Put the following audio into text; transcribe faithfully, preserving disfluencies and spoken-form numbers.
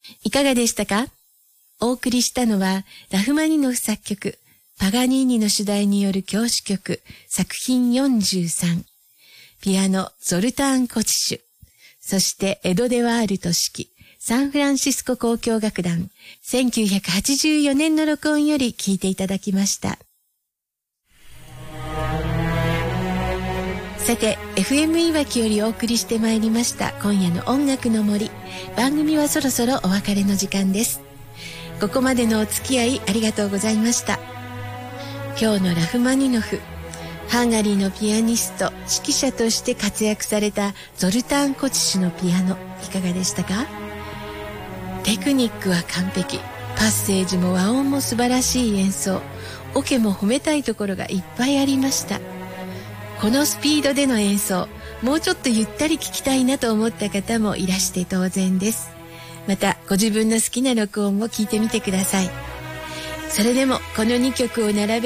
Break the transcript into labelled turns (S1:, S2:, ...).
S1: いかがでしたか？お送りしたのはラフマニノフ作曲、パガニーニの主題による教師曲、作品よんじゅうさん、ピアノゾルターン・コチシュ、そしてエド・デワールト指揮、サンフランシスコ交響楽団、せんきゅうひゃくはちじゅうよねんの録音より聴いていただきました。さて、エフエム いわきよりお送りしてまいりました今夜の音楽の森。番組はそろそろお別れの時間です。ここまでのお付き合いありがとうございました。今日のラフマニノフ、ハンガリーのピアニスト、指揮者として活躍されたゾルターン・コチシュのピアノ、いかがでしたか？テクニックは完璧、パッセージも和音も素晴らしい演奏、オケも褒めたいところがいっぱいありました。このスピードでの演奏、もうちょっとゆったり聴きたいなと思った方もいらして当然です。またご自分の好きな録音を聞いてみてください。それでもこのにきょくを並べ